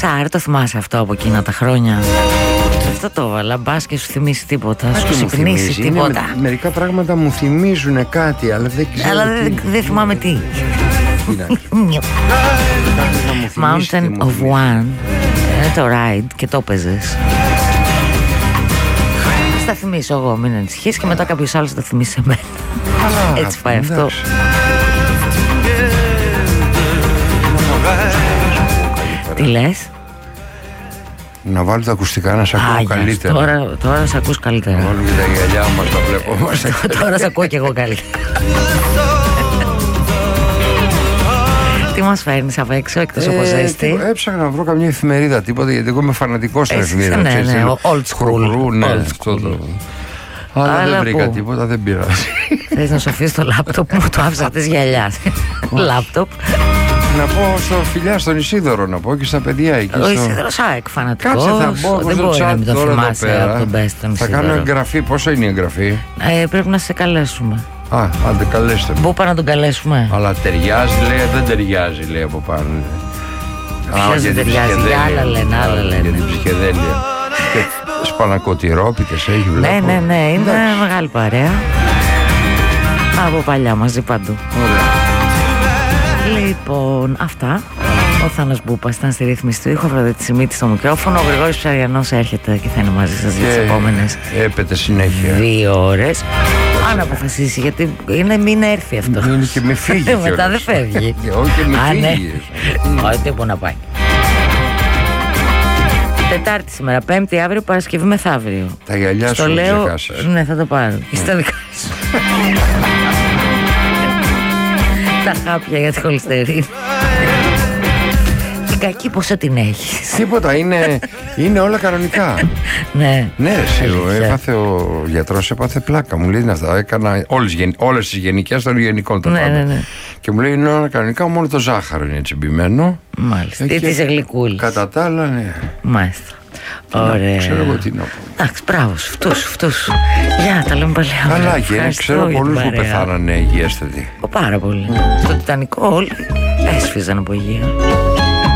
Ψάρ, το θυμάσαι αυτό από εκείνα τα χρόνια? Αυτό το έβαλα, μπας και σου θυμίσει τίποτα, σου ξυπνήσει τίποτα. Μερικά πράγματα μου θυμίζουν κάτι, αλλά δεν ξέρω. Αλλά δεν θυμάμαι τι. Mountain of One. Είναι το ride και το παίζες. Θα θυμίσω εγώ, μην ανησυχείς, και μετά κάποιος άλλος θα θυμίσει εμένα. Έτσι πάει αυτό. Τι λες? Να βάλω τα ακουστικά να σε ακούω καλύτερα. Τώρα σε ακούς καλύτερα. Να βάλω και τα γυαλιά μας, τα βλέπω. Τώρα σε ακούω και εγώ καλύτερα. Τι μας φέρνεις απ' έξω εκτός από ζέστη? Έψαχνα να βρω καμιά εφημερίδα, τίποτα, γιατί εγώ είμαι φανατικός στην εφημερίδα. Ναι, old school. Ναι, αυτό το. Αλλά δεν βρήκα τίποτα, δεν πειράζει. Θες να σου αφήσεις το λάπτοπ μου? Το άφησα χτες γυαλιά. Λάπτοπ. Να πω στο φιλιά, στον Ισίδωρο, να πω και στα παιδιά εκεί. Ο Ισίδωρος ΑΕΚ φανατικός. Κάτσε, θα μπω δεν μπορεί να μην το θυμάσαι από τον Best τον θα Ισίδωρο. κάνω εγγραφή, πόσο είναι η εγγραφή? Πρέπει να σε καλέσουμε. Άντε καλέστε με. Πού πάμε να τον καλέσουμε? Αλλά ταιριάζει, λέει, δεν ταιριάζει, λέει από πάνω. Ποιος δεν ταιριάζει? Για άλλα λένε. Για την ψυχεδέλεια. Και σπανακοτηρόπιτες έχει, βλέπω. Ναι, είναι μεγάλη παρέα. Από παλιά μαζί παντού. Ωραία. Λοιπόν, αυτά. Ο Θάνος Μπούπας ήταν στη ρύθμιση του ήχου, Αφροδίτη Σιμίτη στο μικρόφωνο. Ο Γρηγόρης Ψαριανός έρχεται και θα είναι μαζί σας για τις επόμενες έπεται συνέχεια 2 ώρες. Αν αποφασίσει, γιατί είναι μην έρθει αυτό. Μην και με φύγει. Μετά δεν φεύγει. Όχι και με φύγει. Όχι, πού να πάει. Τετάρτη σήμερα, Πέμπτη αύριο, Παρασκευή μεθαύριο. Τα γυαλιά σου λέω, δικά σας. ναι, θα το πάρω. Και στα δικά σου. Τα χάπια για τη χολυστερίνη. Η κακή πόσο την έχεις? Τίποτα, είναι όλα κανονικά. Ναι. Ναι, έπαθε ο γιατρός, έπαθε πλάκα. Μου λέει αυτά. Έκανα όλες τις γενικές των γενικών. Ναι. Και μου λέει είναι όλα κανονικά, μόνο το ζάχαρο είναι έτσι μπημένο. Μάλιστα. Ή τις γλυκούλες. Κατά τα άλλα, ναι. Μάλιστα. Ωραία. Ξέρω εγώ τι να πω. Εντάξει, μπράβο, φτούς. Γεια, τα λέμε πάλι αύριο. Καλά, και ξέρω πολλούς που πεθάνανε υγιέστατοι. Πάρα πολύ. Στο Τιτανικό όλοι έσφιζαν από υγεία.